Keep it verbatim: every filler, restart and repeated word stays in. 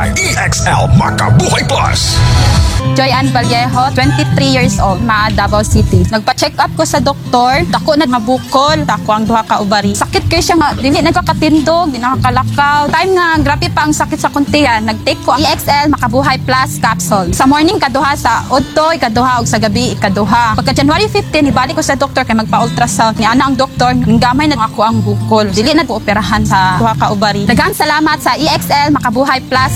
by E X L Makabuhay Plus. Joy Ann Vallejo, twenty-three years old, Maa, Davao City. Nagpa-check up ko sa doktor, dako na mabukol, dako ang duha ka ubari. Sakit kayo siya nga, dili nagkakatindog, di nakakalakaw. Time nga, grabe pa ang sakit sa kuntian, nag-take ko ang E X L Makabuhay Plus capsule. Sa morning, kaduha, sa udto, ikaduha, ug sa gabi, ikaduha. Pagka January fifteenth, ibalik ko sa doktor kay magpa-ultrasound. Ni ana ang doktor, gamay na ako ang bukol. Dili na po operahan sa duha ka ubari. Daghang salamat sa E X L Makabuhay Plus